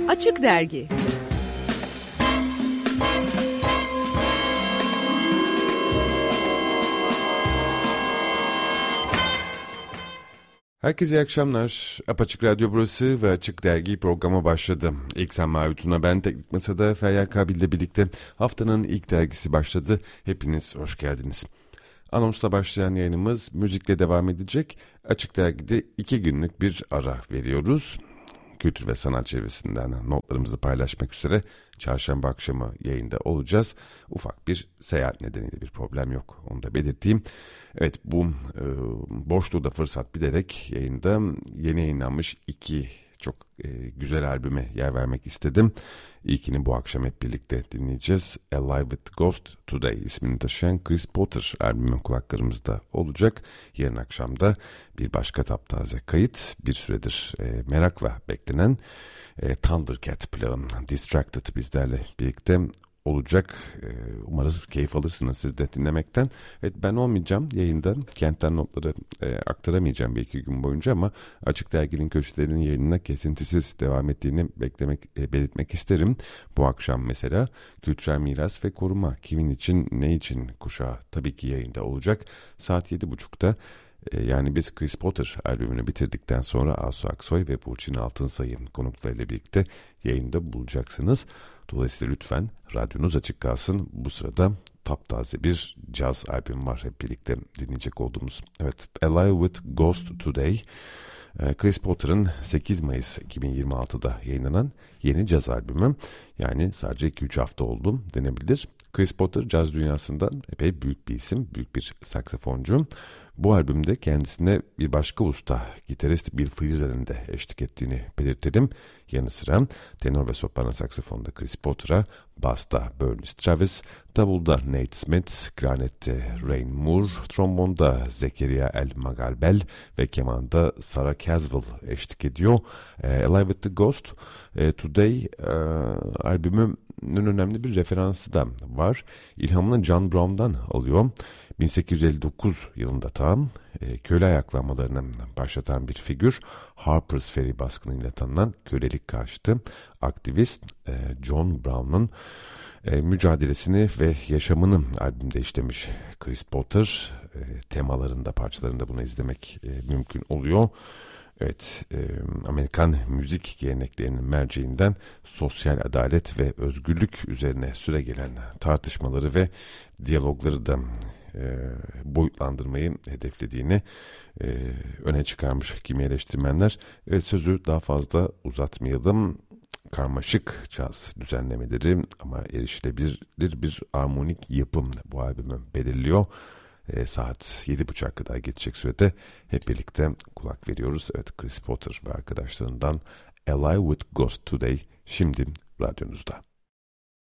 Açık Dergi. Herkese iyi akşamlar. Apaçık Radyo burası ve Açık Dergi programa başladı. İlksen Mavi Tuna, ben Teknik Masa'da Feryal Kabil ile birlikte haftanın ilk dergisi başladı. Hepiniz hoş geldiniz. Anonsla başlayan yayınımız müzikle devam edecek. Açık Dergi'de 2 günlük bir ara veriyoruz. Kültür ve sanat çevresinden notlarımızı paylaşmak üzere çarşamba akşamı yayında olacağız. Ufak bir seyahat nedeniyle bir problem yok, onu da belirteyim. Evet, bu boşluğu da fırsat bilerek yayında yeni yayınlanmış 2 çok güzel albüme yer vermek istedim. İlkini bu akşam hep birlikte dinleyeceğiz. Alive with Ghost Today ismini taşıyan Chris Potter albümü kulaklarımızda olacak. Yarın akşam da bir başka taptaze kayıt, bir süredir merakla beklenen Thundercat plağın Distracted bizlerle birlikte olacak. Umarız keyif alırsınız siz de dinlemekten. Evet, ben olmayacağım yayında. Kentten notları aktaramayacağım bir 2 gün boyunca ama Açık Dergi'nin köşelerinin yayınına kesintisiz devam ettiğini belirtmek isterim. Bu akşam mesela kültürel miras ve koruma kimin için ne için kuşağı tabii ki yayında olacak. Saat 7.30'da. Yani biz Chris Potter albümünü bitirdikten sonra Asu Aksoy ve Burçin Altınsay'ın konuklarıyla birlikte yayında bulacaksınız. Dolayısıyla lütfen radyonuz açık kalsın. Bu sırada taptaze bir caz albüm var hep birlikte dinleyecek olduğumuz. Evet, Alive with Ghost Today, Chris Potter'ın 8 Mayıs 2026'da yayınlanan yeni caz albümü. Yani sadece 2-3 hafta oldu denebilir. Chris Potter caz dünyasında epey büyük bir isim, büyük bir saksafoncu. Bu albümde kendisine bir başka usta, gitarist Bill Frisell'in de eşlik ettiğini belirtelim. Yanı sıra tenor ve soprano saksafonda Chris Potter'a, basta Bernice Travis, davulda Nate Smith, klarnette Rain Moore, trombonda Zekeriya El Magalbel ve kemanda Sarah Caswell eşlik ediyor. Alive with the Ghost Today albümünün önemli bir referansı da var. İlhamını John Brown'dan alıyor. 1859 yılında tam köle ayaklanmalarını başlatan bir figür, Harper's Ferry baskınıyla tanınan kölelik karşıtı aktivist John Brown'un mücadelesini ve yaşamını albümde işlemiş Chris Potter. Temalarında, parçalarında bunu izlemek mümkün oluyor. Evet, Amerikan müzik geleneklerinin merceğinden sosyal adalet ve özgürlük üzerine süregelen tartışmaları ve diyalogları da boyutlandırmayı hedeflediğini öne çıkarmış kimi eleştirmenler. Sözü daha fazla uzatmayalım. Karmaşık caz düzenlemeleri ama erişilebilir bir armonik yapım bu albümü belirliyor. Saat 7.30'a kadar geçecek sürede hep birlikte kulak veriyoruz. Evet, Chris Potter ve arkadaşlarından Alive with Ghost Today şimdi radyonuzda.